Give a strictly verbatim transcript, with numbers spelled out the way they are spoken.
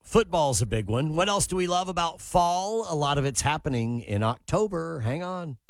Football's a big one. What else do we love about fall? A lot of it's happening in October. Hang on.